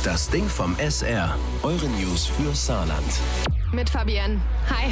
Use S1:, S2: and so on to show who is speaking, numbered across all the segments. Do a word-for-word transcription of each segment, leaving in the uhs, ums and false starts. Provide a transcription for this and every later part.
S1: Das Ding vom S R. Eure News für Saarland.
S2: Mit Fabienne. Hi.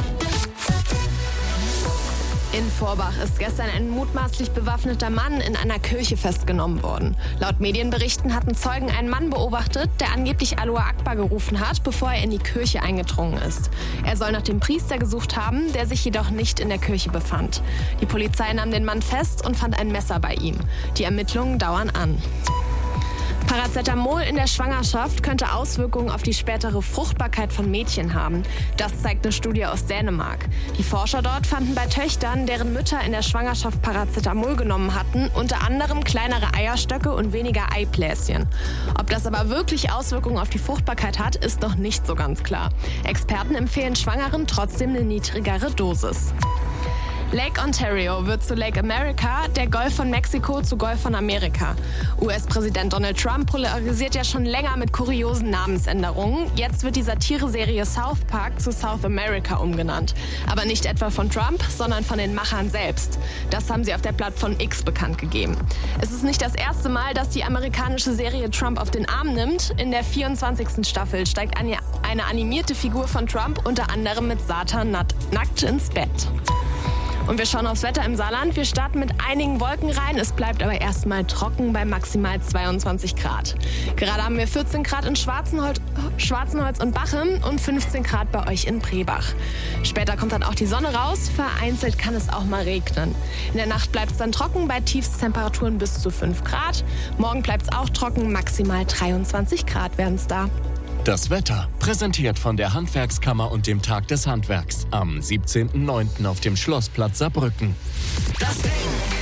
S2: In Vorbach ist gestern ein mutmaßlich bewaffneter Mann in einer Kirche festgenommen worden. Laut Medienberichten hatten Zeugen einen Mann beobachtet, der angeblich Aloha Akbar gerufen hat, bevor er in die Kirche eingedrungen ist. Er soll nach dem Priester gesucht haben, der sich jedoch nicht in der Kirche befand. Die Polizei nahm den Mann fest und fand ein Messer bei ihm. Die Ermittlungen dauern an. Paracetamol in der Schwangerschaft könnte Auswirkungen auf die spätere Fruchtbarkeit von Mädchen haben. Das zeigt eine Studie aus Dänemark. Die Forscher dort fanden bei Töchtern, deren Mütter in der Schwangerschaft Paracetamol genommen hatten, unter anderem kleinere Eierstöcke und weniger Eibläschen. Ob das aber wirklich Auswirkungen auf die Fruchtbarkeit hat, ist noch nicht so ganz klar. Experten empfehlen Schwangeren trotzdem eine niedrigere Dosis. Lake Ontario wird zu Lake America, der Golf von Mexiko zu Golf von Amerika. U S-Präsident Donald Trump polarisiert ja schon länger mit kuriosen Namensänderungen. Jetzt wird die Satireserie South Park zu South America umgenannt. Aber nicht etwa von Trump, sondern von den Machern selbst. Das haben sie auf der Plattform X bekannt gegeben. Es ist nicht das erste Mal, dass die amerikanische Serie Trump auf den Arm nimmt. In der vierundzwanzigsten Staffel steigt eine, eine animierte Figur von Trump unter anderem mit Satan nackt ins Bett. Und wir schauen aufs Wetter im Saarland. Wir starten mit einigen Wolken rein. Es bleibt aber erstmal trocken bei maximal zweiundzwanzig Grad. Gerade haben wir vierzehn Grad in Schwarzenholz, Schwarzenholz und Bachem und fünfzehn Grad bei euch in Brebach. Später kommt dann auch die Sonne raus. Vereinzelt kann es auch mal regnen. In der Nacht bleibt es dann trocken bei Tiefstemperaturen bis zu fünf Grad. Morgen bleibt es auch trocken. Maximal dreiundzwanzig Grad werden es da.
S3: Das Wetter, präsentiert von der Handwerkskammer und dem Tag des Handwerks am siebzehnten neunten auf dem Schlossplatz Saarbrücken.
S1: Das Ding.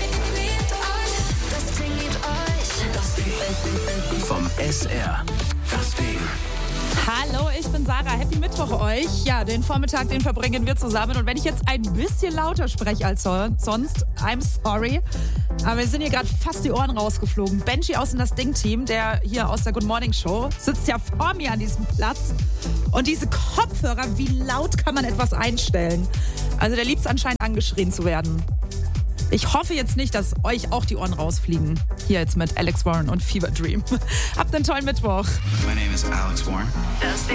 S1: Das Ding liebt euch. Das Ding. Vom S R. Das Ding.
S4: Hallo, ich bin Sarah. Happy Mittwoch euch. Ja, den Vormittag, den verbringen wir zusammen. Und wenn ich jetzt ein bisschen lauter spreche als sonst, I'm sorry. Aber wir sind hier gerade fast die Ohren rausgeflogen. Benji aus dem Das Ding-Team, der hier aus der Good Morning Show, sitzt ja vor mir an diesem Platz. Und diese Kopfhörer, wie laut kann man etwas einstellen? Also der liebt es anscheinend angeschrien zu werden. Ich hoffe jetzt nicht, dass euch auch die Ohren rausfliegen. Hier jetzt mit Alex Warren und Fever Dream. Habt einen tollen Mittwoch.
S5: My name is Alex Warren.
S1: Das Ding.